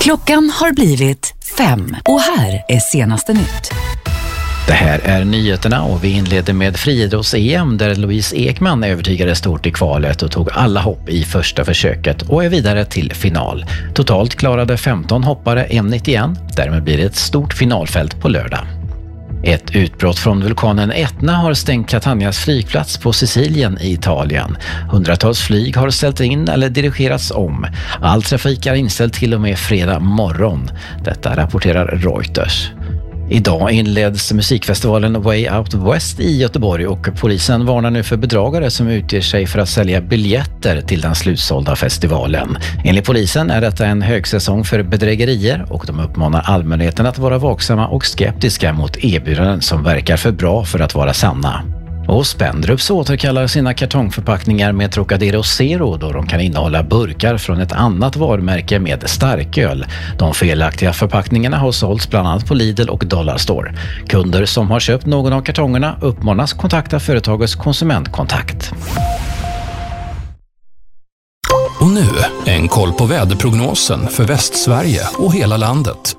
Klockan har blivit 5 och här är senaste nytt. Det här är nyheterna och vi inleder med friidrotts-EM där Louise Ekman övertygade stort i kvalet och tog alla hopp i första försöket och är vidare till final. Totalt klarade 15 hoppare 1,91, därmed blir det ett stort finalfält på lördag. Ett utbrott från vulkanen Etna har stängt Catanias flygplats på Sicilien i Italien. Hundratals flyg har ställt in eller dirigerats om. All trafik är inställd till och med fredag morgon. Detta rapporterar Reuters. Idag inleds musikfestivalen Way Out West i Göteborg och polisen varnar nu för bedragare som utger sig för att sälja biljetter till den slutsålda festivalen. Enligt polisen är detta en högsäsong för bedrägerier och de uppmanar allmänheten att vara vaksamma och skeptiska mot erbjudanden som verkar för bra för att vara sanna. Och Spendrups återkallar sina kartongförpackningar med Trocadero Zero då de kan innehålla burkar från ett annat varumärke med starköl. De felaktiga förpackningarna har sålts bland annat på Lidl och Dollarstore. Kunder som har köpt någon av kartongerna uppmanas kontakta företagets konsumentkontakt. Och nu en koll på väderprognosen för Västsverige och hela landet.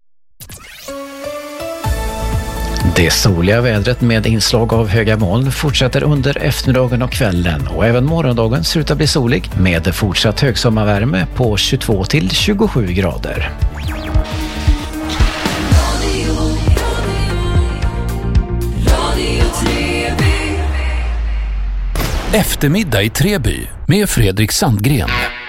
Det soliga vädret med inslag av höga moln fortsätter under eftermiddagen och kvällen och även morgondagen ser ut att bli solig med fortsatt högsommarvärme på 22 till 27 grader. Eftermiddag i Treby med Fredrik Sandgren.